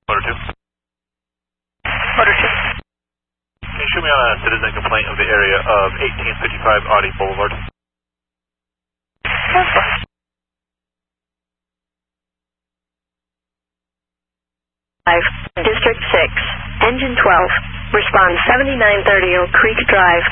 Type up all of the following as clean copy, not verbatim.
Motor 2. Motor 2. Can you show me on a citizen complaint of the area of 1855 Audi Boulevard? District 6, Engine 12, respond 7930 Oak Creek Drive.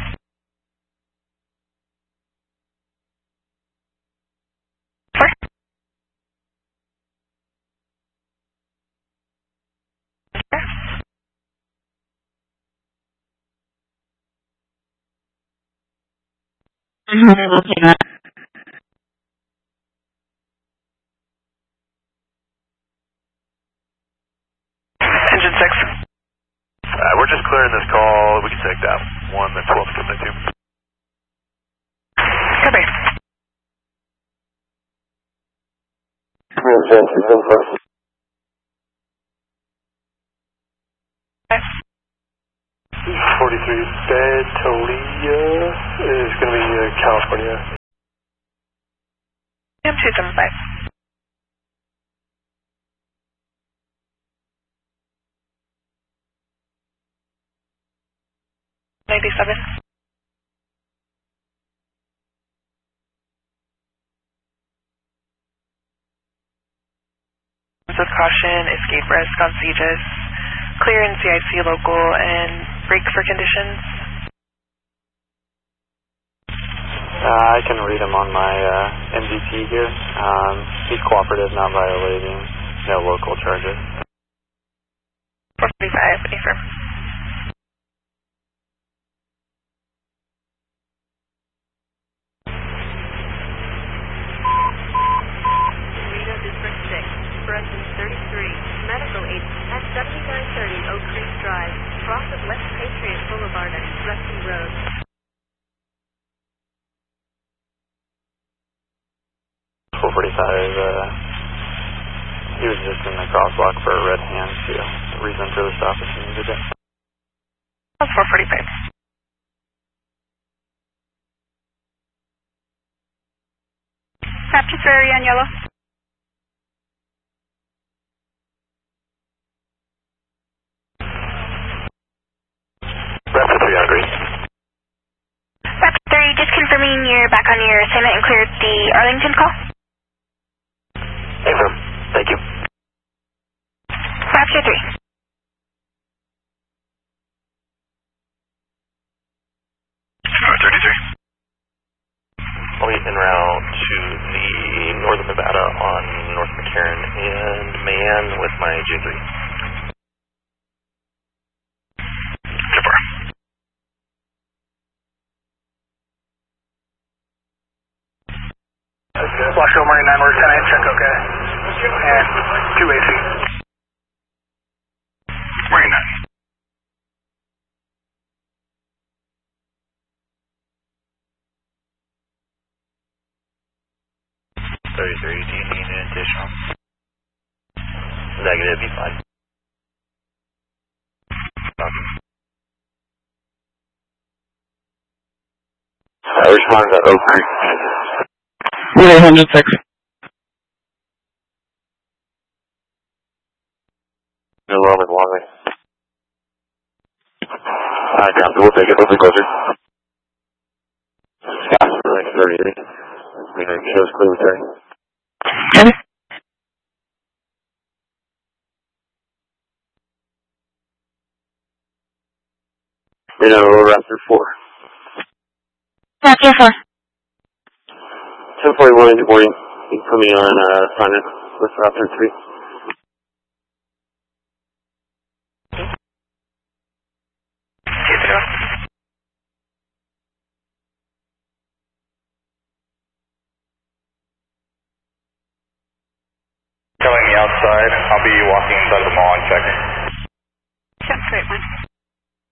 Engine 6. We're just clearing this call. We can take that one, the 12 to the 2. Copy. First. 43 dead. Talia is going to be California. M275. '97. Of caution, escape risk on Sieges, clear in CIC local, and brake for conditions. I can read him on my MVP here. He's cooperative, not violating, no local charges. 445, affirm. District 6, Brenton 33, medical aid at 7930 Oak Creek Drive, cross of West Patriot Boulevard and Rusty Road. He was just in the crosswalk for a red hand, so the reason for the stop is he needed it. That's 445. Raptor Ferry on yellow. Raptor 3 on green. Raptor 3, just confirming you're back on your assignment and cleared the Arlington call. Affirm. Thank you. Raptor 3. 33. I'll be en route to the northern Nevada on North McCarran and Mayan with my J3. Super. Washoe Marine 9, we're 10-8, check okay. And 2 AC. Marine 9. Do you need an additional? Negative, be fine. I responded to Oak Creek. 106. No wrong with Longley. Down, we'll take it a little bit closer. Yeah, like 38. It shows clear with 30. Okay. You know, Raptor 4. Raptor 4. 1041 in the morning. You can put me on assignment with Raptor 3. Coming outside, I'll be walking inside of the mall and checking. Sounds great, one.